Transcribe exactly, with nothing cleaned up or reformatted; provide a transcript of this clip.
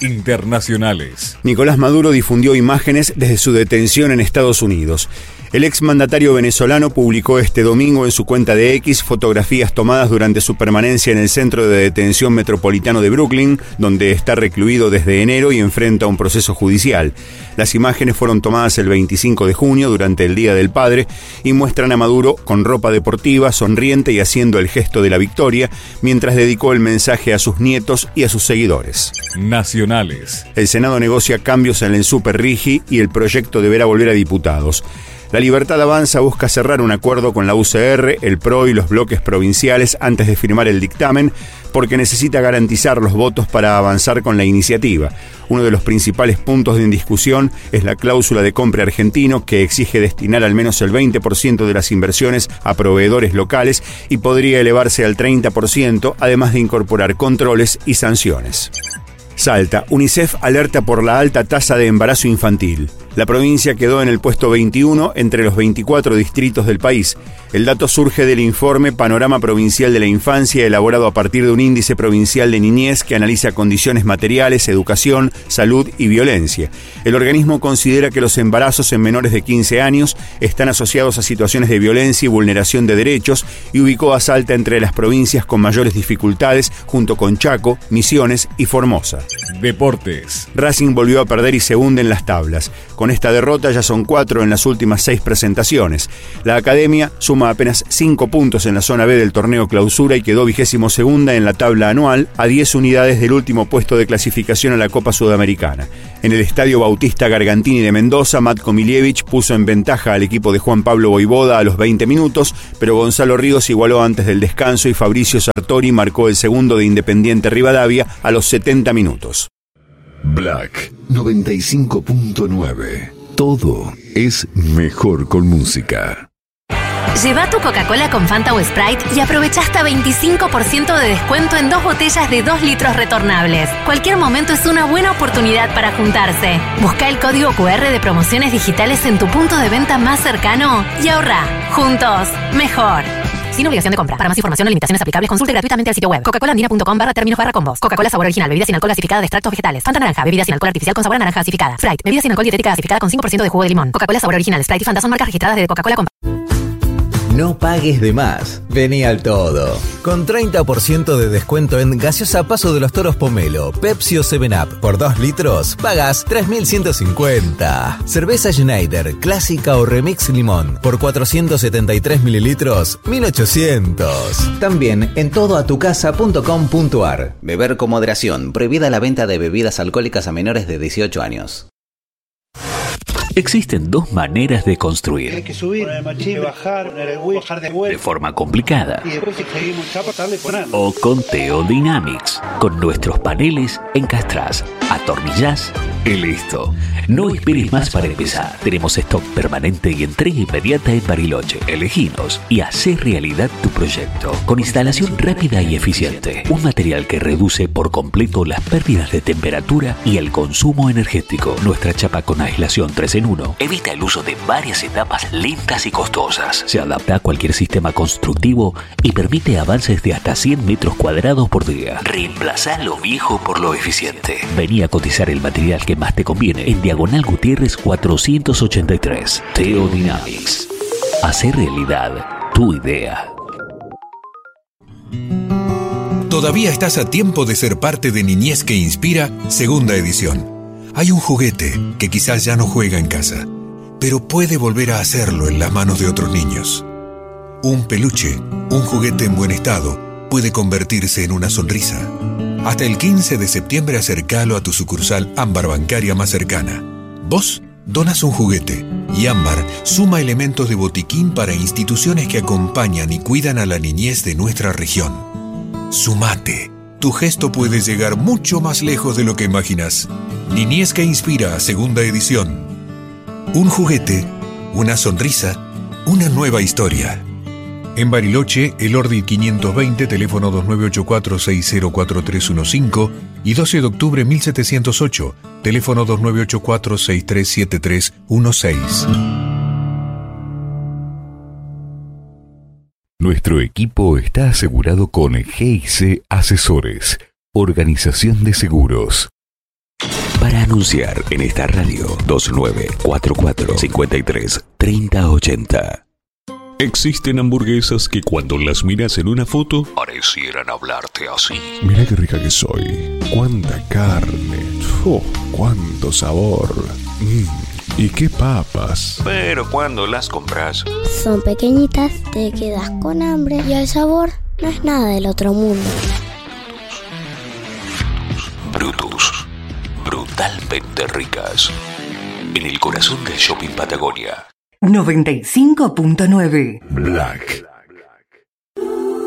Internacionales. Nicolás Maduro difundió imágenes desde su detención en Estados Unidos. El exmandatario venezolano publicó este domingo en su cuenta de X fotografías tomadas durante su permanencia en el centro de detención metropolitano de Brooklyn, donde está recluido desde enero y enfrenta un proceso judicial. Las imágenes fueron tomadas el veinticinco de junio, durante el Día del Padre, y muestran a Maduro con ropa deportiva, sonriente y haciendo el gesto de la victoria, mientras dedicó el mensaje a sus nietos y a sus seguidores. Nacionales. El Senado negocia cambios en el Super Rigi y el proyecto deberá volver a diputados. La Libertad Avanza busca cerrar un acuerdo con la U C R, el P R O y los bloques provinciales antes de firmar el dictamen, porque necesita garantizar los votos para avanzar con la iniciativa. Uno de los principales puntos de discusión es la cláusula de compra argentino, que exige destinar al menos el veinte por ciento de las inversiones a proveedores locales y podría elevarse al treinta por ciento, además de incorporar controles y sanciones. Salta. UNICEF alerta por la alta tasa de embarazo infantil. La provincia quedó en el puesto veintiuno entre los veinticuatro distritos del país. El dato surge del informe Panorama Provincial de la Infancia, elaborado a partir de un índice provincial de niñez que analiza condiciones materiales, educación, salud y violencia. El organismo considera que los embarazos en menores de quince años están asociados a situaciones de violencia y vulneración de derechos y ubicó a Salta entre las provincias con mayores dificultades, junto con Chaco, Misiones y Formosa. Deportes. Racing volvió a perder y se hunde en las tablas. Con esta derrota ya son cuatro en las últimas seis presentaciones. La Academia suma apenas cinco puntos en la zona B del torneo Clausura y quedó vigésimo segunda en la tabla anual, a diez unidades del último puesto de clasificación a la Copa Sudamericana. En el Estadio Bautista Gargantini de Mendoza, Matko Miljevic puso en ventaja al equipo de Juan Pablo Voivoda a los veinte minutos, pero Gonzalo Ríos igualó antes del descanso y Fabricio Sartori marcó el segundo de Independiente Rivadavia a los setenta minutos. Black noventa y cinco punto nueve. Todo es mejor con música. Lleva tu Coca-Cola con Fanta o Sprite y aprovecha hasta veinticinco por ciento de descuento en dos botellas de dos litros retornables. Cualquier momento es una buena oportunidad para juntarse. Busca el código cu erre de promociones digitales en tu punto de venta más cercano y ahorra. Juntos, mejor. Sin obligación de compra. Para más información o limitaciones aplicables, consulte gratuitamente al sitio web coca cola andina punto com barra términos barra combos. Coca-Cola sabor original, bebida sin alcohol gasificada de extractos vegetales. Fanta naranja, bebida sin alcohol artificial con sabor a naranja gasificada. Sprite, bebida sin alcohol dietética gasificada con cinco por ciento de jugo de limón. Coca-Cola sabor original, Sprite y Fanta son marcas registradas de Coca-Cola con... No pagues de más. Vení al todo. Con treinta por ciento de descuento en gaseosa Paso de los Toros Pomelo, Pepsi o seven up por dos litros, pagas tres mil ciento cincuenta. Cerveza Schneider, clásica o remix limón, por cuatrocientos setenta y tres mililitros, mil ochocientos. También en todo a tu casa punto com punto ar. Beber con moderación. Prohibida la venta de bebidas alcohólicas a menores de dieciocho años. Existen dos maneras de construir. Hay que subir, bajar, bajar de vuelta. De forma complicada. Y después si seguimos chapa, darle poner. O con Teodynamics. Con nuestros paneles encastrás, atornillás y listo. No esperes más para empezar. Tenemos stock permanente y entrega inmediata en Bariloche. Eleginos y hacé realidad tu proyecto. Con instalación rápida y eficiente. Un material que reduce por completo las pérdidas de temperatura y el consumo energético. Nuestra chapa con aislación tres en uno evita el uso de varias etapas lentas y costosas. Se adapta a cualquier sistema constructivo y permite avances de hasta cien metros cuadrados por día. Reemplazá lo viejo por lo eficiente. Vení a cotizar el material que más te conviene en Diagonal Gutiérrez cuatrocientos ochenta y tres. Teodynamics. Hacer realidad tu idea. Todavía estás a tiempo de ser parte de Niñez que Inspira, segunda edición. Hay un juguete que quizás ya no juega en casa, pero puede volver a hacerlo en las manos de otros niños. Un peluche, un juguete en buen estado, puede convertirse en una sonrisa. Hasta el quince de septiembre acércalo a tu sucursal Ámbar bancaria más cercana. Vos donas un juguete y Ámbar suma elementos de botiquín para instituciones que acompañan y cuidan a la niñez de nuestra región. Sumate. Tu gesto puede llegar mucho más lejos de lo que imaginas. Niñez que Inspira, segunda edición. Un juguete, una sonrisa, una nueva historia. En Bariloche, el Ordi quinientos veinte, teléfono dos nueve ocho cuatro seis cero cuatro tres uno cinco y doce de octubre mil setecientos ocho, teléfono dos nueve ocho cuatro seis tres siete tres uno seis. Nuestro equipo está asegurado con G I C Asesores, Organización de Seguros. anunciar en esta radio. Dos nueve cuatro cuatro cinco tres tres cero ocho cero. Existen hamburguesas que cuando las miras en una foto parecieran hablarte así. Mirá qué rica que soy. Cuánta carne. Oh, cuánto sabor. Mm, y qué papas. Pero cuando las compras, son pequeñitas, te quedas con hambre y el sabor no es nada del otro mundo. Brutus. Brutalmente ricas. En el corazón del Shopping Patagonia. noventa y cinco punto nueve Black